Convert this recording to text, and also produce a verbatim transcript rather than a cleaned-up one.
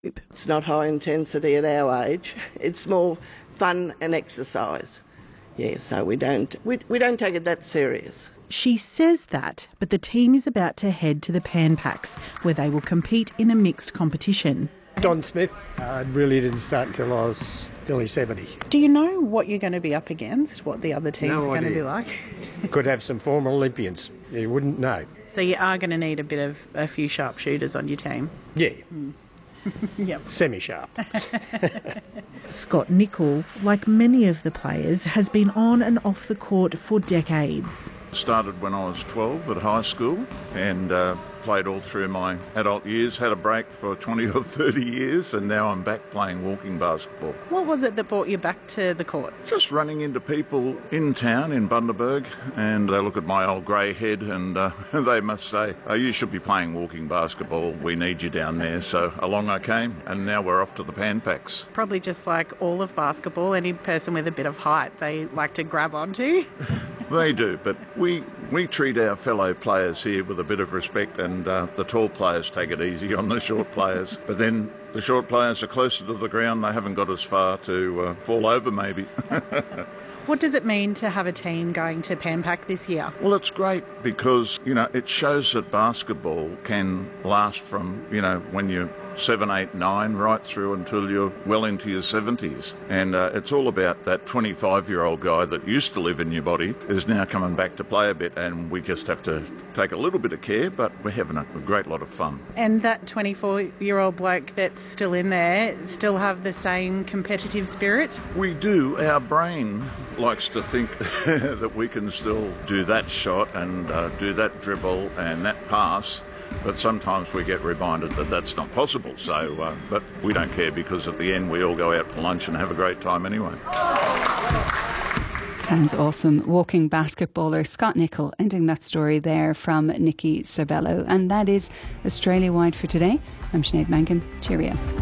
It's not high intensity at our age. It's more fun and exercise. Yeah, so we don't we, we don't take it that serious. She says that, but the team is about to head to the Pan Pacs, where they will compete in a mixed competition. Don Smith. I really didn't start until I was nearly seventy. Do you know what you're going to be up against, what the other team's No going to idea. be like? Could have some former Olympians. You wouldn't know. So you are going to need a bit of a few sharpshooters on your team? Yeah. Mm. Yep. Semi-sharp. Scott Nicol, like many of the players, has been on and off the court for decades. Started when I was twelve at high school and uh, played all through my adult years, had a break for twenty or thirty years, and now I'm back playing walking basketball. What was it that brought you back to the court? Just running into people in town in Bundaberg, and they look at my old grey head and uh, they must say, oh, you should be playing walking basketball, we need you down there. So along I came, and now we're off to the Pan Pacs. Probably just like all of basketball, any person with a bit of height they like to grab onto. They do, but we we treat our fellow players here with a bit of respect, and uh, the tall players take it easy on the short players. But then the short players are closer to the ground, they haven't got as far to uh, fall over maybe. What does it mean to have a team going to Pan Pac this year? Well, it's great because, you know, it shows that basketball can last from, you know, when you're seven, eight, nine, right through until you're well into your seventies. And uh, it's all about that twenty-five-year-old guy that used to live in your body is now coming back to play a bit, and we just have to take a little bit of care, but we're having a, a great lot of fun. And that twenty-four-year-old bloke that's still in there still have the same competitive spirit? We do. Our brain likes to think that we can still do that shot and uh, do that dribble and that pass, but sometimes we get reminded that that's not possible. So, uh, but we don't care, because at the end we all go out for lunch and have a great time anyway. Sounds awesome. Walking basketballer Scott Nicol ending that story there from Nikki Sabello. And that is Australia-wide for today. I'm Sinead Mangan. Cheerio.